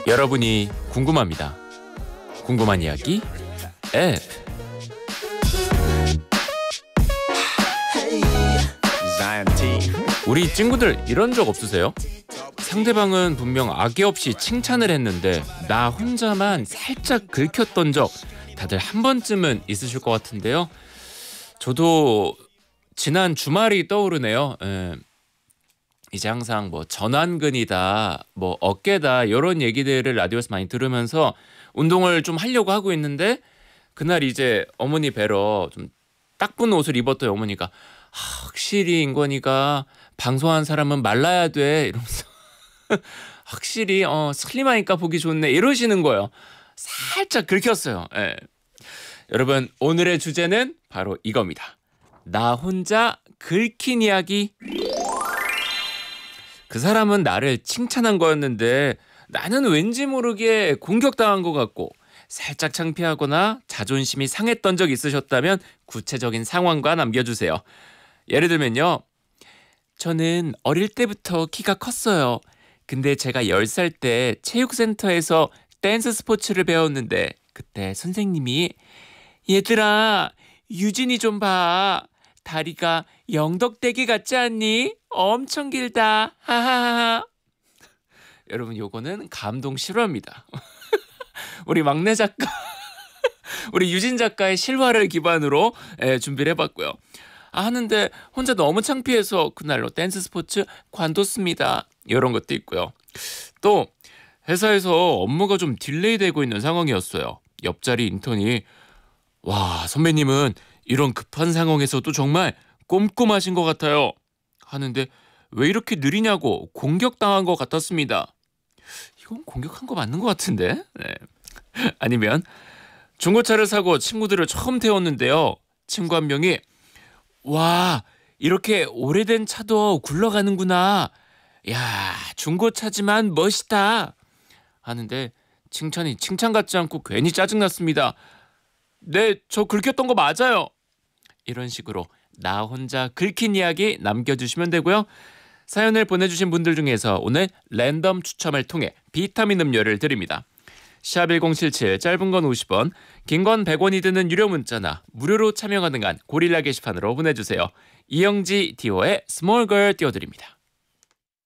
여러분이 궁금합니다. 궁금한 이야기 앱. 우리 친구들 이런 적 없으세요? 상대방은 분명 악의 없이 칭찬을 했는데 나 혼자만 살짝 긁혔던 적 다들 한 번쯤은 있으실 것 같은데요. 저도 지난 주말이 떠오르네요. 이제 항상 뭐 전완근이다, 뭐 어깨다 이런 얘기들을 라디오에서 많이 들으면서 운동을 좀 하려고 하고 있는데 그날 이제 어머니 뵈러 좀 딱 붙는 옷을 입었더니 어머니가 확실히 인권이가 방송한 사람은 말라야 돼 이러면서 확실히 슬림하니까 보기 좋네 이러시는 거예요. 살짝 긁혔어요. 예. 여러분 오늘의 주제는 바로 이겁니다. 나 혼자 긁힌 이야기. 그 사람은 나를 칭찬한 거였는데 나는 왠지 모르게 공격당한 것 같고 살짝 창피하거나 자존심이 상했던 적 있으셨다면 구체적인 상황과 남겨주세요. 예를 들면요. 저는 어릴 때부터 키가 컸어요. 근데 제가 10살 때 체육센터에서 댄스 스포츠를 배웠는데 그때 선생님이 얘들아 유진이 좀 봐. 다리가 영덕대게 같지 않니? 엄청 길다. 하하하. 여러분 요거는 감동 실화입니다. 우리 막내 작가 우리 유진 작가의 실화를 기반으로 준비를 해봤고요. 하는데 혼자 너무 창피해서 그날로 댄스 스포츠 관뒀습니다. 이런 것도 있고요. 또 회사에서 업무가 좀 딜레이 되고 있는 상황이었어요. 옆자리 인턴이 와 선배님은 이런 급한 상황에서도 정말 꼼꼼하신 것 같아요. 하는데 왜 이렇게 느리냐고 공격당한 것 같았습니다. 이건 공격한 거 맞는 것 같은데? 네. 아니면 중고차를 사고 친구들을 처음 태웠는데요. 친구 한 명이 와 이렇게 오래된 차도 굴러가는구나. 야 중고차지만 멋있다. 하는데 칭찬이 칭찬 같지 않고 괜히 짜증났습니다. 네, 저 긁혔던 거 맞아요. 이런 식으로 나 혼자 긁힌 이야기 남겨주시면 되고요. 사연을 보내주신 분들 중에서 오늘 랜덤 추첨을 통해 비타민 음료를 드립니다. 샵1077 짧은 건 50원, 긴 건 100원이 드는 유료 문자나 무료로 참여 가능한 고릴라 게시판으로 보내주세요. 이영지 디오의 스몰 걸 띄워드립니다.